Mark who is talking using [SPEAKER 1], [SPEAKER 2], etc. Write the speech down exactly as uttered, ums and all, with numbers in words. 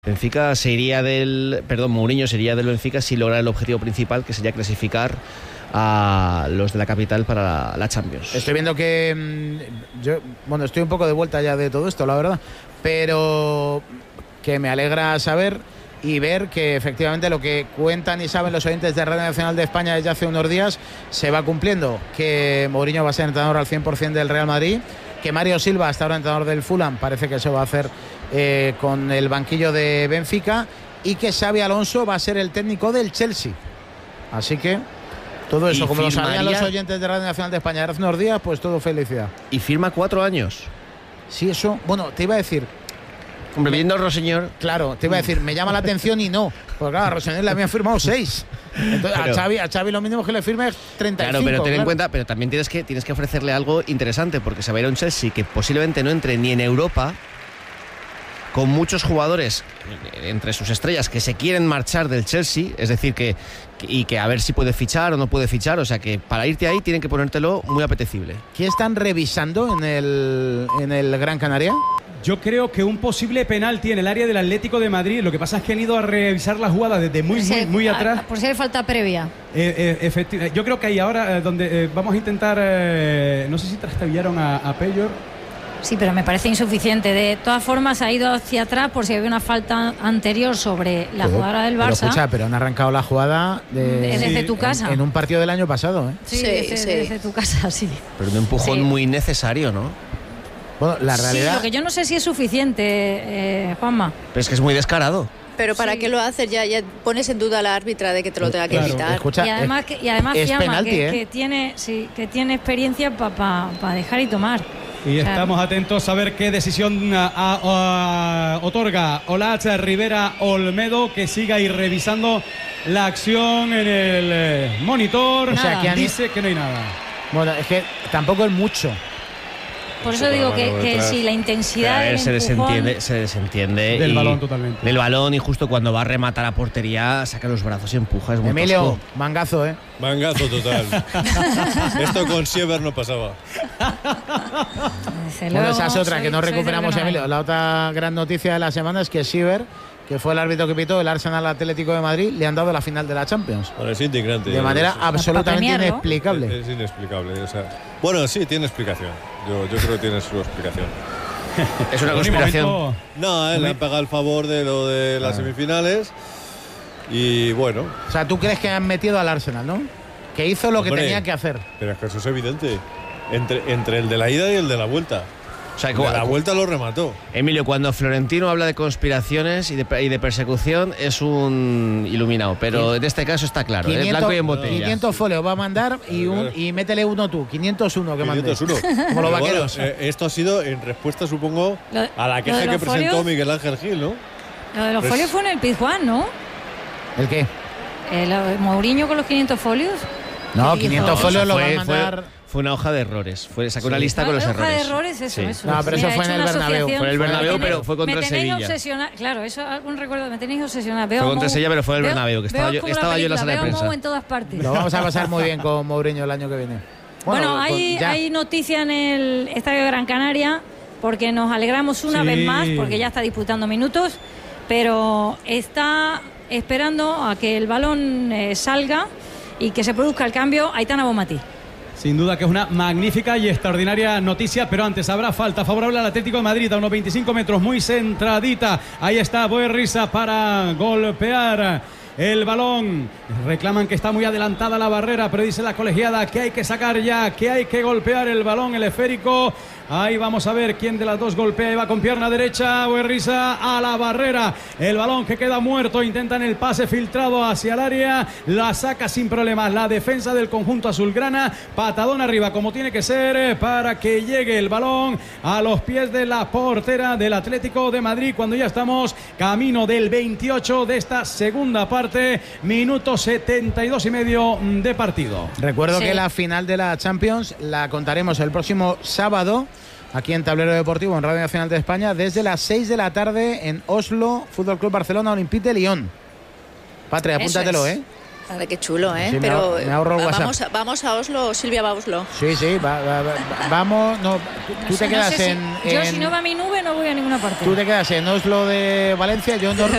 [SPEAKER 1] Benfica se iría del, perdón, Mourinho se iría del Benfica si logra el objetivo principal, que sería clasificar a los de la capital para la, la Champions.
[SPEAKER 2] Estoy viendo que mmm, yo, bueno, estoy un poco de vuelta ya de todo esto, la verdad, pero que me alegra saber y ver que efectivamente lo que cuentan y saben los oyentes de Radio Nacional de España desde hace unos días se va cumpliendo, que Mourinho va a ser entrenador al cien por ciento del Real Madrid, que Mario Silva, hasta ahora entrenador del Fulham, parece que eso va a hacer eh, con el banquillo de Benfica, y que Xabi Alonso va a ser el técnico del Chelsea. Así que todo eso, como lo sabían los oyentes de Radio Nacional de España hace unos días, pues todo felicidad.
[SPEAKER 1] Y firma cuatro años.
[SPEAKER 2] Sí, eso, bueno, te iba a decir...
[SPEAKER 1] Hombre, viendo a Rossignol...
[SPEAKER 2] Claro, te iba a decir, me llama la atención y no. Porque claro, a Rossignol le habían firmado seis. Entonces, pero, a, Xavi, a Xavi lo mínimo que le firme es treinta y cinco.
[SPEAKER 1] Claro, pero ten
[SPEAKER 2] claro.
[SPEAKER 1] en cuenta, pero también tienes que, tienes que ofrecerle algo interesante, porque se va a ir a un Chelsea que posiblemente no entre ni en Europa, con muchos jugadores entre sus estrellas que se quieren marchar del Chelsea, es decir, que, que y que a ver si puede fichar o no puede fichar, o sea que para irte ahí tienen que ponértelo muy apetecible.
[SPEAKER 2] ¿Qué están revisando en el, en el Gran Canaria?
[SPEAKER 3] Yo creo que un posible penalti en el área del Atlético de Madrid. Lo que pasa es que han ido a revisar la jugada desde muy, muy, muy atrás.
[SPEAKER 4] Por si hay falta previa.
[SPEAKER 3] Eh, eh, efectivamente. Yo creo que ahí ahora eh, donde eh, vamos a intentar, eh, no sé si trastabillaron a, a Pellor.
[SPEAKER 4] Sí, pero me parece insuficiente. De todas formas, ha ido hacia atrás por si había una falta anterior sobre la
[SPEAKER 2] pero,
[SPEAKER 4] jugadora del Barça.
[SPEAKER 2] Pero escucha, pero han arrancado la jugada de,
[SPEAKER 4] desde
[SPEAKER 2] sí,
[SPEAKER 4] tu casa.
[SPEAKER 2] En, en un partido del año pasado, ¿eh?
[SPEAKER 4] Sí, sí, desde, sí. desde tu casa, sí.
[SPEAKER 1] Pero un empujón sí. muy necesario, ¿no?
[SPEAKER 2] Bueno, la realidad...
[SPEAKER 4] Sí, lo que yo no sé si es suficiente, eh, Juanma.
[SPEAKER 1] Pero es que es muy descarado.
[SPEAKER 5] Pero ¿para sí. qué lo haces? Ya, ya pones en duda a la árbitra de que te lo tenga que
[SPEAKER 2] claro.
[SPEAKER 5] quitar.
[SPEAKER 2] Escucha,
[SPEAKER 4] y además, que, y además
[SPEAKER 2] es
[SPEAKER 4] Fiamma,
[SPEAKER 2] penalti,
[SPEAKER 4] que,
[SPEAKER 2] ¿eh?
[SPEAKER 4] que, tiene, sí, que tiene experiencia para pa, pa dejar y tomar.
[SPEAKER 3] Y claro. estamos atentos a ver qué decisión a, a, a, otorga Olach Rivera Olmedo, que siga ahí revisando la acción en el eh, monitor.
[SPEAKER 2] O sea, que han...
[SPEAKER 3] dice que no hay nada.
[SPEAKER 2] Bueno, es que tampoco es mucho.
[SPEAKER 4] Por eso digo que, que si la intensidad
[SPEAKER 1] ver,
[SPEAKER 4] del
[SPEAKER 1] se
[SPEAKER 4] empujón...
[SPEAKER 1] desentiende, se desentiende
[SPEAKER 3] del
[SPEAKER 1] y
[SPEAKER 3] balón totalmente.
[SPEAKER 1] Del balón, y justo cuando va a rematar a portería saca los brazos y empuja. Es muy
[SPEAKER 2] Emilio,
[SPEAKER 1] tosco.
[SPEAKER 2] mangazo, ¿eh?
[SPEAKER 6] Mangazo total. Esto con Siever no pasaba.
[SPEAKER 2] Bueno, esa es otra
[SPEAKER 4] soy,
[SPEAKER 2] que no recuperamos, Emilio. La otra gran noticia de la semana es que Siever, que fue el árbitro que pitó el Arsenal Atlético de Madrid, le han dado la final de la Champions.
[SPEAKER 6] Bueno, es indignante.
[SPEAKER 2] De manera
[SPEAKER 6] es,
[SPEAKER 2] absolutamente inexplicable.
[SPEAKER 6] Es, es inexplicable. O sea, bueno, sí, tiene explicación. Yo, yo creo que tiene su explicación.
[SPEAKER 1] ¿Es una conspiración?
[SPEAKER 6] No, él le ha pagado el favor de lo de las ah. semifinales. Y bueno.
[SPEAKER 2] O sea, ¿tú crees que han metido al Arsenal, no? Que hizo lo Hombre, que tenía que hacer.
[SPEAKER 6] Pero es que eso es evidente. Entre, entre el de la ida y el de la vuelta.
[SPEAKER 1] O sea,
[SPEAKER 6] de la vuelta lo remató.
[SPEAKER 1] Emilio, cuando Florentino habla de conspiraciones y de, y de persecución es un iluminado, pero en este caso está claro, quinientos, ¿eh? Blanco y en botella.
[SPEAKER 2] quinientos folios va a mandar y, un, y métele uno tú, quinientos uno que mande.
[SPEAKER 6] quinientos uno.
[SPEAKER 2] Como los vaqueros.
[SPEAKER 6] Bueno, eh, esto ha sido en respuesta, supongo,
[SPEAKER 4] lo,
[SPEAKER 6] a la queja que presentó folios, Miguel Ángel Gil, ¿no?
[SPEAKER 4] Lo de los pues, folios fue en el Pizjuán, ¿no?
[SPEAKER 2] ¿El qué?
[SPEAKER 4] El, el Mourinho con los quinientos folios.
[SPEAKER 2] No, quinientos folios lo va a mandar...
[SPEAKER 1] Fue, Fue una hoja de errores. Fue, sacó sí. una lista con los
[SPEAKER 4] hoja
[SPEAKER 1] errores.
[SPEAKER 4] Hoja de errores, eso,
[SPEAKER 1] sí.
[SPEAKER 4] eso.
[SPEAKER 2] No, pero eso
[SPEAKER 4] Mira,
[SPEAKER 2] fue en el Bernabéu.
[SPEAKER 1] Fue en el Bernabéu, pero fue contra
[SPEAKER 4] me
[SPEAKER 1] el Sevilla.
[SPEAKER 4] Obsesiona... Claro, eso algún recuerdo. Me tenéis obsesionada.
[SPEAKER 1] Fue contra el Sevilla, pero fue en el Bernabéu, que estaba, yo, estaba yo en la sala de prensa.
[SPEAKER 4] Veo en todas partes.
[SPEAKER 2] Lo vamos a pasar muy bien con Mourinho el año que viene.
[SPEAKER 4] Bueno, bueno hay, hay noticia en el Estadio de Gran Canaria, porque nos alegramos una sí. vez más, porque ya está disputando minutos, pero está esperando a que el balón eh, salga y que se produzca el cambio Aitana Bonmatí.
[SPEAKER 3] Sin duda que es una magnífica y extraordinaria noticia, pero antes habrá falta favorable al Atlético de Madrid a unos veinticinco metros, muy centradita. Ahí está Boerrisa para golpear el balón. Reclaman que está muy adelantada la barrera, pero dice la colegiada que hay que sacar ya, que hay que golpear el balón, el esférico. Ahí vamos a ver quién de las dos golpea y va con pierna derecha. Boerrisa a la barrera. El balón que queda muerto. Intentan el pase filtrado hacia el área. La saca sin problemas la defensa del conjunto azulgrana. Patadón arriba como tiene que ser para que llegue el balón a los pies de la portera del Atlético de Madrid, cuando ya estamos camino del veintiocho de esta segunda parte. Minuto setenta y dos y medio de partido.
[SPEAKER 2] Recuerdo
[SPEAKER 4] sí.
[SPEAKER 2] que la final de la Champions la contaremos el próximo sábado aquí en Tablero Deportivo, en Radio Nacional de España, desde las seis de la tarde en Oslo, Fútbol Club Barcelona, Olympique de Lyon. Patria, apúntatelo, es. ¿eh?
[SPEAKER 5] Vale, qué chulo, ¿eh?
[SPEAKER 2] Sí,
[SPEAKER 5] pero
[SPEAKER 2] me ahorro el
[SPEAKER 5] vamos, a, vamos a Oslo, Silvia va a Oslo.
[SPEAKER 2] Sí, sí, va, va, va, vamos. No, tú
[SPEAKER 4] no
[SPEAKER 2] te
[SPEAKER 4] sé,
[SPEAKER 2] quedas
[SPEAKER 4] no sé
[SPEAKER 2] en,
[SPEAKER 4] si,
[SPEAKER 2] en.
[SPEAKER 4] Yo, si no va mi nube, no voy a ninguna parte.
[SPEAKER 2] Tú te quedas en Oslo de Valencia, yo en, Dor,